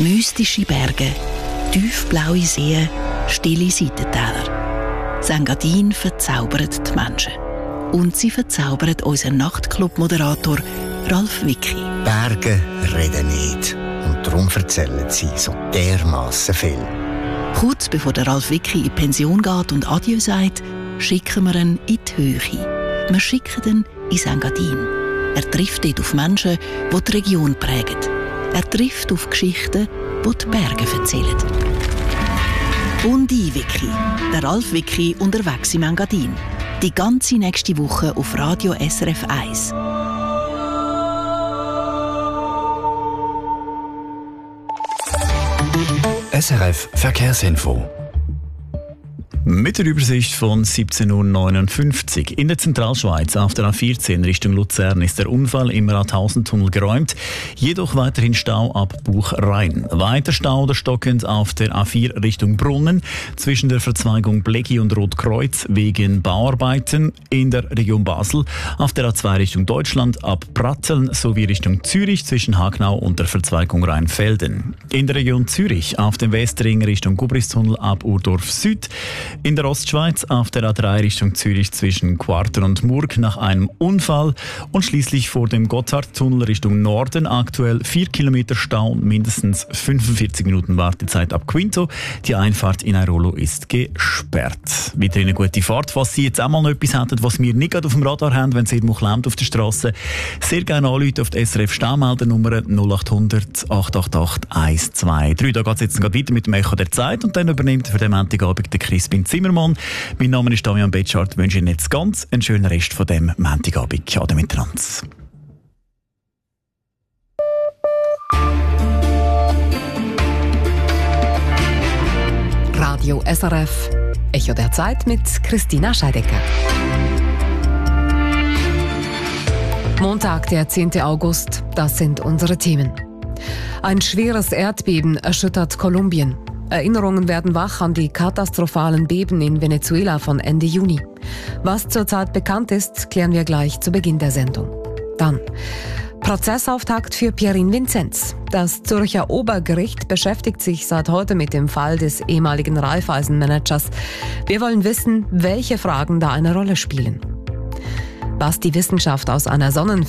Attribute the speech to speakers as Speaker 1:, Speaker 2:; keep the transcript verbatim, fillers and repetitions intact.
Speaker 1: Mystische Berge, tiefblaue Seen, stille Seitentäler. das Engadin verzaubert die Menschen. Und sie verzaubert unseren Nachtclub-Moderator Ralf Wicki.
Speaker 2: Berge reden nicht. Und darum erzählen sie so dermassen viel.
Speaker 1: Kurz bevor der Ralf Wicki in die Pension geht und Adieu sagt, schicken wir ihn in die Höhe. Wir schicken ihn ins Engadin. Er trifft dort auf Menschen, die die Region prägen. Er trifft auf Geschichten, die die Berge erzählen. Und ich, Wicki, der Ralf Wicki, unterwegs im Engadin. Die ganze nächste Woche auf Radio S R F eins.
Speaker 3: S R F Verkehrsinfo.
Speaker 4: Mit der Übersicht von siebzehn Uhr neunundfünfzig. In der Zentralschweiz auf der A vierzehn Richtung Luzern ist der Unfall im Rathausentunnel geräumt, jedoch weiterhin Stau ab Buch-Rhein. Weiter Stau oder stockend auf der A vier Richtung Brunnen zwischen der Verzweigung Bleggi und Rotkreuz wegen Bauarbeiten in der Region Basel, auf der A zwei Richtung Deutschland ab Pratteln sowie Richtung Zürich zwischen Hagnau und der Verzweigung Rheinfelden. In der Region Zürich auf dem Westring Richtung Gubristunnel ab Urdorf Süd. In der Ostschweiz auf der A drei Richtung Zürich zwischen Quarten und Murg nach einem Unfall und schließlich vor dem Gotthardtunnel Richtung Norden aktuell vier Kilometer Stau und mindestens fünfundvierzig Minuten Wartezeit ab Quinto. Die Einfahrt in Airolo ist gesperrt. Wieder eine gute Fahrt. Was Sie jetzt auch mal noch etwas hätten, was wir nicht gerade auf dem Radar haben, wenn es irgendwo klemmt auf der Straße, sehr gerne anrufen auf die S R F Staumeldernummer null acht hundert acht acht acht eins zwei drei. Da geht es jetzt gerade weiter mit dem Echo der Zeit und dann übernimmt für den Montagabend der Crispin Zimmermann. Mein Name ist Damian Betschart. Ich wünsche Ihnen jetzt ganz einen schönen Rest von dem Montagabend. Ade miteinander.
Speaker 5: Radio S R F, Echo der Zeit mit Christina Scheidecker. Montag, der zehnten August, das sind unsere Themen. Ein schweres Erdbeben erschüttert Kolumbien. Erinnerungen werden wach an die katastrophalen Beben in Venezuela von Ende Juni. Was zurzeit bekannt ist, klären wir gleich zu Beginn der Sendung. Dann Prozessauftakt für Pierin Vinzenz. Das Zürcher Obergericht beschäftigt sich seit heute mit dem Fall des ehemaligen Raiffeisen-Managers. Wir wollen wissen, welche Fragen da eine Rolle spielen. Was die Wissenschaft aus einer Sonnen